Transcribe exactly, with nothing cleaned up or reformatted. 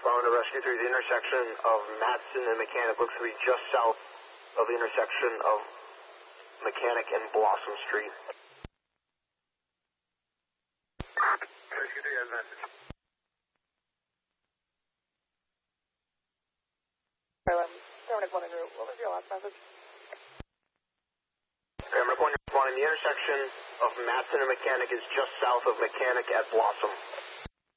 Following the rescue three, the intersection of Matson and Mechanic looks to be just south of the intersection of Mechanic and Blossom Street. Rescue three has a message. Dominic one en route. What was your last message? Dominic one, the intersection of Matson and Mechanic is just south of Mechanic at Blossom.